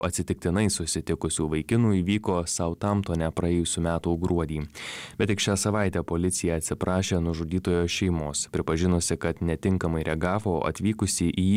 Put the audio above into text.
atsitiktinai susitikusių vaikinų įvyko Southamptone praėjusių metų gruodį. Bet tik šią savaitę policija atsiprašė nužudytojo šeimos, pripažinusi, kad netinkamai reagavo atvykusi į